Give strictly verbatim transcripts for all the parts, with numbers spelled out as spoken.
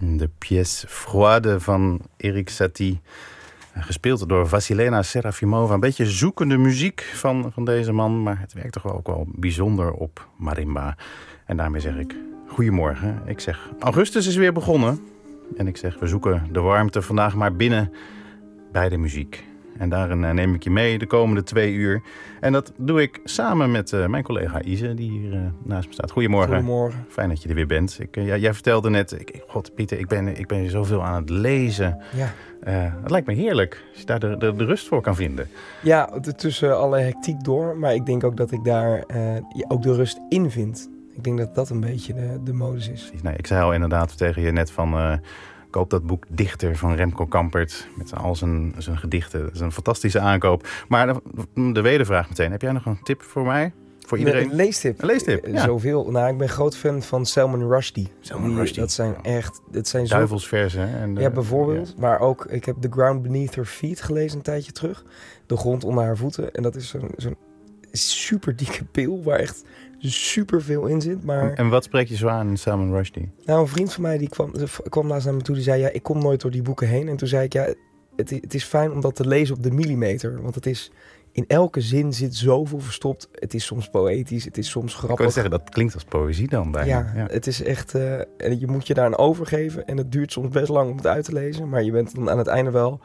De pièce Froide van Erik Satie. Gespeeld door Vassilena Serafimova. Een beetje zoekende muziek van, van deze man. Maar het werkt toch wel ook wel bijzonder op marimba. En daarmee zeg ik goedemorgen. Ik zeg augustus is weer begonnen. En ik zeg we zoeken de warmte vandaag maar binnen bij de muziek. En daarin neem ik je mee de komende twee uur. En dat doe ik samen met uh, mijn collega Ise, die hier uh, naast me staat. Goedemorgen. Goedemorgen. Fijn dat je er weer bent. Ik, uh, ja, jij vertelde net, ik, God Pieter, ik ben, ik ben zoveel aan het lezen. Ja. Uh, het lijkt me heerlijk als je daar de, de, de rust voor kan vinden. Ja, tussen alle hectiek door. Maar ik denk ook dat ik daar uh, ook de rust in vind. Ik denk dat dat een beetje de, de modus is. Nee, ik zei al inderdaad tegen je net van... Uh, koop dat boek Dichter van Remco Kampert met al zijn, zijn gedichten. Dat is een fantastische aankoop. Maar de, de wedervraag meteen. Heb jij nog een tip voor mij? Voor iedereen? Een leestip. Een leestip, ja. Zoveel. Nou, ik ben groot fan van Salman Rushdie. Salman Rushdie. Dat zijn echt... Dat zijn zo... Duivelsversen. En de, ja, bijvoorbeeld. Ja. Maar ook, ik heb The Ground Beneath Her Feet gelezen een tijdje terug. De grond onder haar voeten. En dat is zo'n, zo'n super dikke pil waar echt super veel in zit. Maar... En, en wat spreek je zo aan in Salman Rushdie? Nou, een vriend van mij die kwam, kwam laatst naar me toe. Die zei, ja, ik kom nooit door die boeken heen. En toen zei ik, ja, het, het is fijn om dat te lezen op de millimeter. Want het is... In elke zin zit zoveel verstopt. Het is soms poëtisch, het is soms grappig. Ik wil zeggen, dat klinkt als poëzie dan bijna. Ja, ja. Het is echt... Uh, en je moet je daar aan overgeven. En het duurt soms best lang om het uit te lezen. Maar je bent dan aan het einde wel...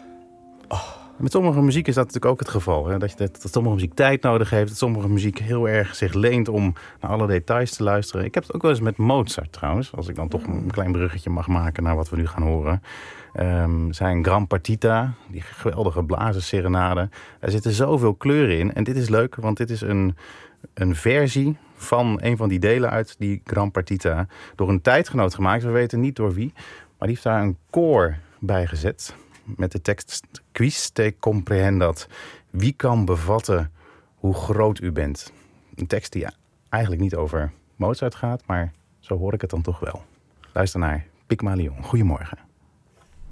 Oh. Met sommige muziek is dat natuurlijk ook het geval. Hè? Dat, je, dat, dat sommige muziek tijd nodig heeft. Dat sommige muziek heel erg zich leent om naar alle details te luisteren. Ik heb het ook wel eens met Mozart trouwens. Als ik dan toch een klein bruggetje mag maken naar wat we nu gaan horen. Um, zijn Gran Partita, die geweldige blazersserenade. Er zitten zoveel kleuren in. En dit is leuk, want dit is een, een versie van een van die delen uit die Gran Partita. Door een tijdgenoot gemaakt. We weten niet door wie. Maar die heeft daar een koor bij gezet. Met de tekst Quis te comprehendat. Wie kan bevatten hoe groot u bent? Een tekst die eigenlijk niet over Mozart gaat, maar zo hoor ik het dan toch wel. Luister naar Pygmalion. Goedemorgen.